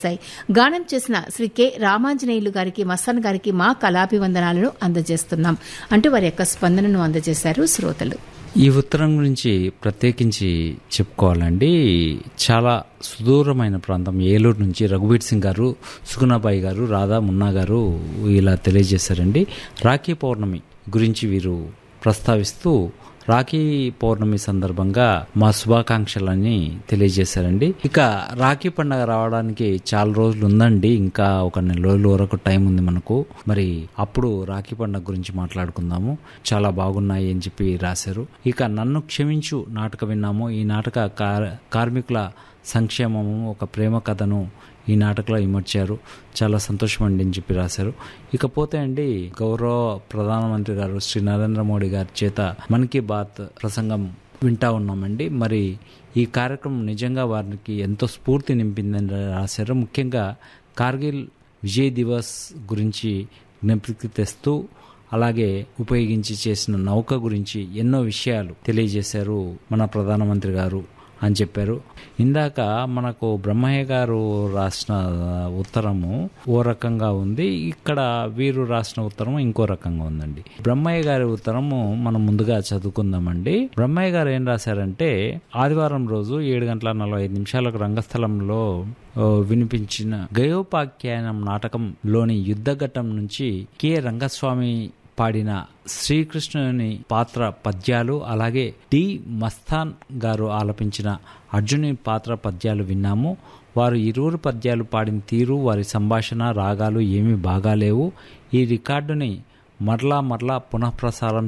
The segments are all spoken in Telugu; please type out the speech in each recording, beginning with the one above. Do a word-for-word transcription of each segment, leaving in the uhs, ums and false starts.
గానం చేసిన శ్రీ కె రామాంజనేయులు గారికి, మస్తాన్ గారికి మా కళాభివందనాలను అందజేస్తున్నాం అంటూ వారి యొక్క స్పందనను అందజేశారు శ్రోతలు. ఈ ఉత్తరం గురించి ప్రత్యేకించి చెప్పుకోవాలండి. చాలా సుదూరమైన ప్రాంతం ఏలూరు నుంచి రఘువీర్ సింగ్ గారు, సుగుణాబాయి గారు, రాధా మున్నా గారు ఇలా తెలియజేశారండి. రాఖీ పౌర్ణమి గురించి వీరు ప్రస్తావిస్తూ రాఖీ పౌర్ణమి సందర్భంగా మా శుభాకాంక్షలని తెలియజేశారండి. ఇక రాఖీ పండుగ రావడానికి చాలా రోజులు ఉందండి, ఇంకా ఒక నెల రోజుల వరకు టైం ఉంది మనకు. మరి అప్పుడు రాఖీ పండుగ గురించి మాట్లాడుకుందాము. చాలా బాగున్నాయి అని చెప్పి రాశారు. ఇక నన్ను క్షమించు నాటక విన్నాము. ఈ నాటక కార్మికుల సంక్షేమము ఒక ప్రేమ కథను ఈ నాటకంలో ఇమర్చారు. చాలా సంతోషం అండి అని చెప్పి రాశారు. ఇకపోతే అండి, గౌరవ ప్రధానమంత్రి గారు శ్రీ నరేంద్ర మోడీ గారి చేత మన్ కీ బాత్ ప్రసంగం వింటా ఉన్నామండి. మరి ఈ కార్యక్రమం నిజంగా వారికి ఎంతో స్ఫూర్తి నింపిందని రాశారు. ముఖ్యంగా కార్గిల్ విజయ్ దివస్ గురించి జ్ఞప్తికి తెస్తూ, అలాగే ఉపయోగించి చేసిన నౌక గురించి ఎన్నో విషయాలు తెలియజేశారు మన ప్రధానమంత్రి గారు అని చెప్పారు. ఇందాక మనకు బ్రహ్మయ్య గారు రాసిన ఉత్తరము ఓ రకంగా ఉంది, ఇక్కడ వీరు రాసిన ఉత్తరము ఇంకో రకంగా ఉందండి. బ్రహ్మయ్య గారి ఉత్తరము మనం ముందుగా చదువుకుందామండి. బ్రహ్మయ్య గారు ఏం రాశారంటే, ఆదివారం రోజు ఏడు గంటల నలభై ఐదు నిమిషాలకు రంగస్థలంలో వినిపించిన గయోపాఖ్యానం నాటకంలోని యుద్ధఘట్టం నుంచి కె రంగస్వామి పాడిన శ్రీకృష్ణుని పాత్ర పద్యాలు, అలాగే డి మస్తాన్ గారు ఆలపించిన అర్జునుని పాత్ర పద్యాలు విన్నాము. వారు ఇరువురు పద్యాలు పాడిన తీరు, వారి సంభాషణ, రాగాలు ఏమీ బాగాలేవు. ఈ రికార్డుని మరలా మరలా పునఃప్రసారం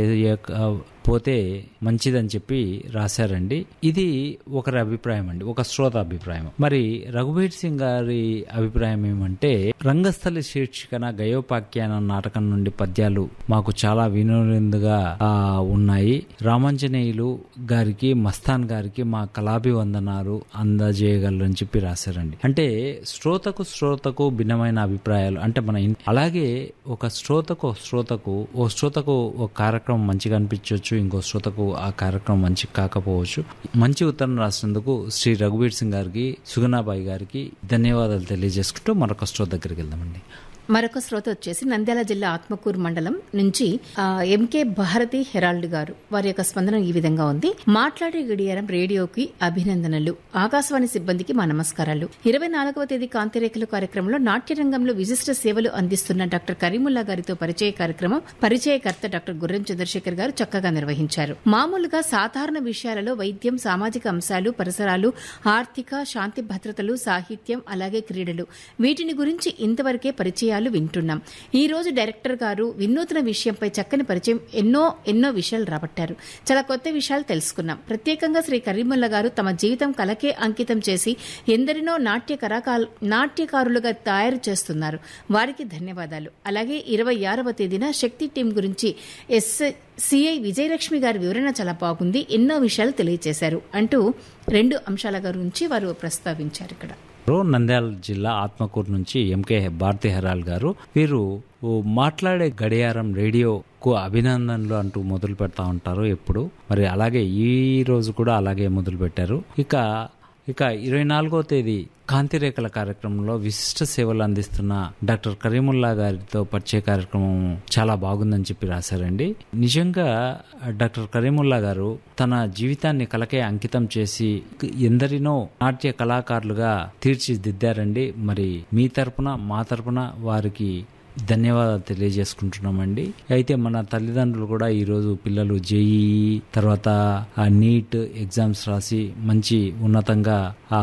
చేయకపోతే మంచిదని చెప్పి రాశారండి. ఇది ఒకరి అభిప్రాయం అండి, ఒక శ్రోత అభిప్రాయం. మరి రఘువీర్ సింగ్ గారి అభిప్రాయం ఏమంటే, రంగస్థలి శీర్షికన గయోపాఖ్యాన నాటకం నుండి పద్యాలు మాకు చాలా వినోదంగా ఉన్నాయి. రామాంజనేయులు గారికి, మస్తాన్ గారికి మా కళాభివందనాలు అందజేయగలరని చెప్పి రాశారండి. అంటే శ్రోతకు శ్రోతకు భిన్నమైన అభిప్రాయాలు. అంటే మన అలాగే ఒక శ్రోతకు శ్రోతకు ఓ శ్రోతకు ఒక కార్యక్రమం మంచిగా అనిపించవచ్చు, ఇంకో శ్రోతకు ఆ కార్యక్రమం మంచి కాకపోవచ్చు. మంచి ఉత్తరం రాసినందుకు శ్రీ రఘువీర్ సింగ్ గారికి, సుగుణాబాయి గారికి ధన్యవాదాలు తెలియజేసుకుంటూ మరొక శ్రోత దగ్గరికి వెళ్దామండి. మరొక శ్రోత వచ్చేసి నంద్యాల జిల్లా ఆత్మకూరు మండలం నుంచి ఎంకే భారతి హెరాల్డ్ గారు. వారి యొక్క స్పందన ఈ విధంగా ఉంది. మాట్లాడే గడియారం రేడియోకి అభినందనలు, ఆకాశవాణి సిబ్బందికి మా నమస్కారాలు. ఇరవై నాలుగవ తేదీ కాంతిరేఖలు కార్యక్రమంలో నాట్య రంగంలో విశిష్ట సేవలు అందిస్తున్న డాక్టర్ కరీముల్లా గారితో పరిచయ కార్యక్రమం పరిచయకర్త డాక్టర్ గుర్రం చంద్రశేఖర్ గారు చక్కగా నిర్వహించారు. మామూలుగా సాధారణ విషయాలలో వైద్యం, సామాజిక అంశాలు, పరిసరాలు, ఆర్థిక, శాంతి భద్రతలు, సాహిత్యం, అలాగే క్రీడలు, వీటిని గురించి ఇంతవరకే పరిచయం వింటున్నాం. ఈ రోజు డైరెక్టర్ గారు వినూత్న విషయంపై చక్కని పరిచయం, ఎన్నో ఎన్నో విషయాలు రాబట్టారు. చాలా కొత్త విషయాలు తెలుసుకున్నాం. ప్రత్యేకంగా శ్రీ కరీముల్లా గారు తమ జీవితం కళకే అంకితం చేసి ఎందరినో నాట్య నాట్యకారులుగా తయారు చేస్తున్నారు. వారికి ధన్యవాదాలు. అలాగే ఇరవై ఆరవ తేదీన శక్తి టీం గురించి ఎస్ సిఐ విజయలక్ష్మి గారి వివరణ చాలా బాగుంది, ఎన్నో విషయాలు తెలియజేశారు అంటూ రెండు అంశాల గురించి వారు ప్రస్తావించారు. ఇక్కడ నంద్యాల జిల్లా ఆత్మకూరు నుంచి ఎంకే భారతి హెరాల్ గారు, వీరు మాట్లాడే గడియారం రేడియోకు అభినందనలు అంటూ మొదలు పెడతా ఉంటారు ఎప్పుడు. మరి అలాగే ఈ రోజు కూడా అలాగే మొదలు పెట్టారు. ఇక ఇక ఇరవై నాలుగో తేదీ కాంతిరేఖల కార్యక్రమంలో విశిష్ట సేవలు అందిస్తున్న డాక్టర్ కరీముల్లా గారితో పరిచయ కార్యక్రమం చాలా బాగుందని చెప్పి రాశారండి. నిజంగా డాక్టర్ కరీముల్లా గారు తన జీవితాన్ని కళకే అంకితం చేసి ఎందరినో నాట్య కళాకారులుగా తీర్చిదిద్దారండి. మరి మీ తరపున మా తరపున వారికి ధన్యవాదాలు తెలియజేసుకుంటున్నామండి. అయితే మన తల్లిదండ్రులు కూడా ఈరోజు పిల్లలు జేఈఈ తర్వాత నీట్ ఎగ్జామ్స్ రాసి మంచి ఉన్నతంగా ఆ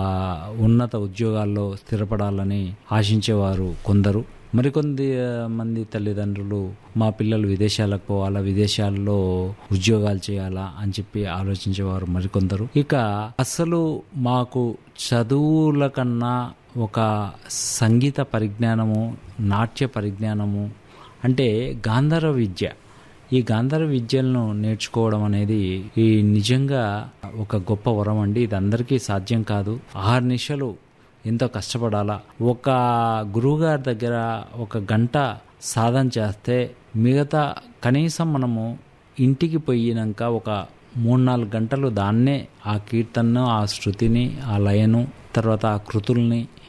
ఉన్నత ఉద్యోగాల్లో స్థిరపడాలని ఆశించేవారు కొందరు. మరికొంది మంది తల్లిదండ్రులు మా పిల్లలు విదేశాలకు పోవాలా, విదేశాల్లో ఉద్యోగాలు చేయాలా అని చెప్పి ఆలోచించేవారు మరికొందరు. ఇక అసలు మాకు చదువుల కన్నా ఒక సంగీత పరిజ్ఞానము, నాట్య పరిజ్ఞానము అంటే గాంధర్వ విద్య, ఈ గాంధర్వ విద్యలను నేర్చుకోవడం అనేది ఈ నిజంగా ఒక గొప్ప వరం అండి. ఇది అందరికీ సాధ్యం కాదు. ఆరు నిమిషాలు ఎంతో కష్టపడాలా. ఒక గురువుగారి దగ్గర ఒక గంట సాధన చేస్తే మిగతా కనీసం మనము ఇంటికి పోయినాక ఒక మూడు నాలుగు గంటలు దాన్నే ఆ కీర్తనను, ఆ శృతిని, ఆ లయను, తర్వాత ఆ కృతుల్ని